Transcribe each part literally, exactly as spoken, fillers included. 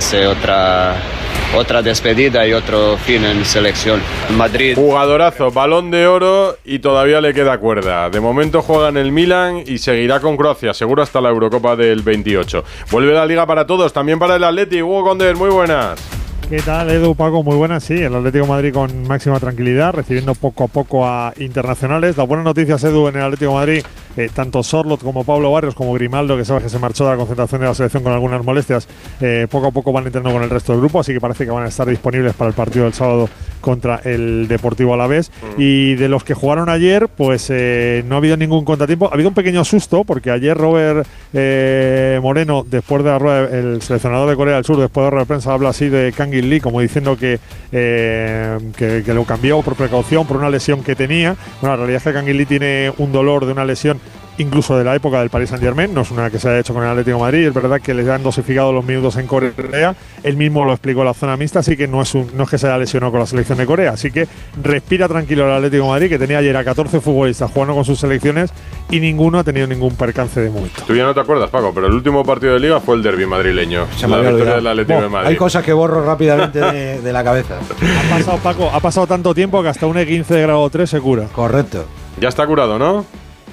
hace otra, otra despedida y otro fin en selección. Madrid. Jugadorazo, Balón de Oro y todavía le queda cuerda. De momento juega en el Milan y seguirá con Croacia, seguro hasta la Eurocopa del veintiocho. Vuelve la Liga para todos, también para el Atleti. Hugo Condés, muy buenas. ¿Qué tal, Edu, Paco? Muy buenas, sí. El Atlético de Madrid con máxima tranquilidad, recibiendo poco a poco a internacionales. Las buenas noticias, Edu, en el Atlético de Madrid, eh, tanto Sorloth como Pablo Barrios, como Grimaldo, que sabes que se marchó de la concentración de la selección con algunas molestias, eh, poco a poco van entrando con el resto del grupo, así que parece que van a estar disponibles para el partido del sábado contra el Deportivo Alavés. Mm. Y de los que jugaron ayer, pues eh, no ha habido ningún contratiempo. Ha habido un pequeño susto, porque ayer Robert eh, Moreno, después de la rueda, el seleccionador de Corea del Sur, después de la rueda de prensa, habla así de Kang In Lee, como diciendo que, eh, que, que lo cambió por precaución, por una lesión que tenía. Bueno, la realidad es que Kang In Lee tiene un dolor de una lesión incluso de la época del Paris Saint-Germain, no es una que se haya hecho con el Atlético de Madrid. Es verdad que les han dosificado los minutos en Corea, él mismo lo explicó en la zona mixta, así que no es, un, no es que se haya lesionado con la selección de Corea, así que respira tranquilo el Atlético de Madrid, que tenía ayer a catorce futbolistas jugando con sus selecciones y ninguno ha tenido ningún percance de momento. Tú ya no te acuerdas, Paco, pero el último partido de Liga fue el derbi madrileño, se la me victoria del Atlético oh, de Madrid. Hay cosas que borro rápidamente de, de la cabeza. Ha pasado, Paco, ha pasado tanto tiempo que hasta un E quince de grado tres se cura. Correcto. Ya está curado, ¿no?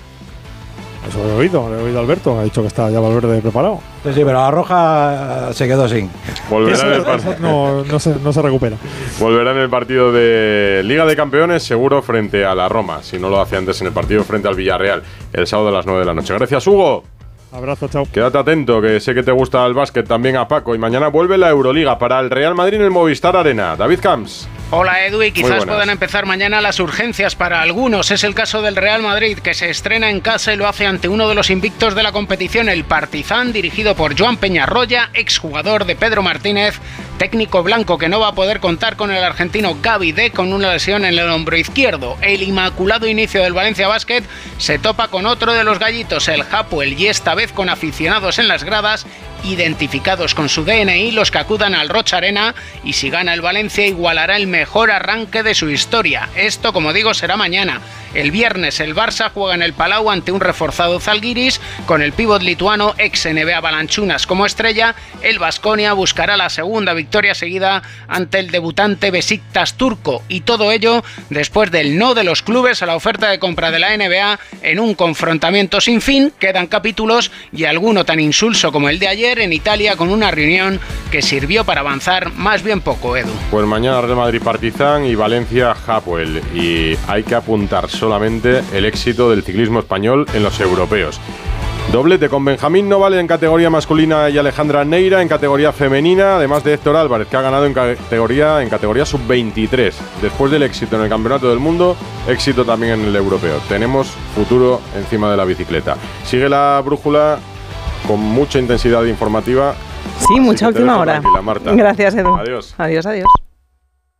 Eso lo he oído, lo he oído a Alberto, ha dicho que está ya Valverde preparado. Sí, sí, pero la Roja se quedó sin. Volverá en el partido. No, no, se, no se recupera. Volverá en el partido de Liga de Campeones, seguro, frente a la Roma, si no lo hace antes en el partido frente al Villarreal, el sábado a las nueve de la noche. Gracias, Hugo. Abrazo, chao. Quédate atento, que sé que te gusta el básquet, también a Paco. Y mañana vuelve la Euroliga para el Real Madrid en el Movistar Arena. David Camps. Hola, Edu, y quizás puedan empezar mañana las urgencias para algunos. Es el caso del Real Madrid, que se estrena en casa y lo hace ante uno de los invictos de la competición, el Partizan, dirigido por Joan Peñarroya, exjugador de Pedro Martínez, técnico blanco que no va a poder contar con el argentino Gavi D con una lesión en el hombro izquierdo. El inmaculado inicio del Valencia Basket se topa con otro de los gallitos, el Hapoel, y esta vez con aficionados en las gradas, identificados con su D N I, los que acudan al Rocha Arena, y si gana el Valencia igualará el mejor arranque de su historia. Esto, como digo, será mañana. El viernes el Barça juega en el Palau ante un reforzado Zalgiris, con el pívot lituano ex N B A Balanchunas como estrella. El Baskonia buscará la segunda victoria seguida ante el debutante Besiktas turco, y todo ello después del no de los clubes a la oferta de compra de la N B A en un confrontamiento sin fin. Quedan capítulos y alguno tan insulso como el de ayer en Italia, con una reunión que sirvió para avanzar más bien poco, Edu. Pues mañana Real Madrid Partizan y Valencia Hapoel, y hay que apuntar solamente el éxito del ciclismo español en los europeos. Doblete con Benjamín Noval en categoría masculina y Alejandra Neira en categoría femenina, además de Héctor Álvarez, que ha ganado en categoría en categoría sub veintitrés. Después del éxito en el Campeonato del Mundo, éxito también en el europeo. Tenemos futuro encima de la bicicleta. Sigue la brújula con mucha intensidad informativa. Sí, mucha última hora. Marta. Gracias, Edu. Adiós. Adiós, adiós.